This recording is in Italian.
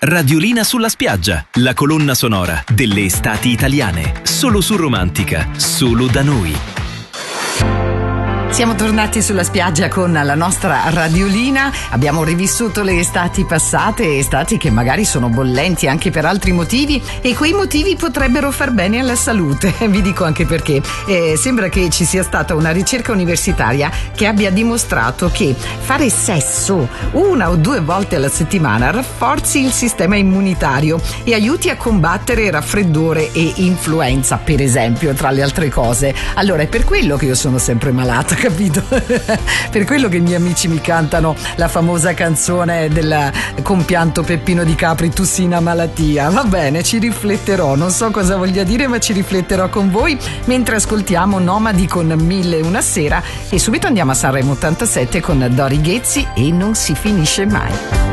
Radiolina sulla spiaggia, la colonna sonora delle estati italiane. Solo su Romantica, solo da noi. Siamo tornati sulla spiaggia con la nostra Radiolina, abbiamo rivissuto le estati passate, estati che magari sono bollenti anche per altri motivi, e quei motivi potrebbero far bene alla salute. Vi dico anche perché. Sembra che ci sia stata una ricerca universitaria che abbia dimostrato che fare sesso 1 o 2 volte alla settimana rafforzi il sistema immunitario e aiuti a combattere raffreddore e influenza, per esempio, tra le altre cose. Allora è per quello che io sono sempre malata, capito? Per quello che i miei amici mi cantano la famosa canzone del compianto Peppino Di Capri, tu sei una malattia. Va bene, ci rifletterò, non so cosa voglia dire, ma ci rifletterò con voi mentre ascoltiamo Nomadi con 1001 sera, e subito andiamo a Sanremo 87 con Dori Ghezzi e Non si finisce mai.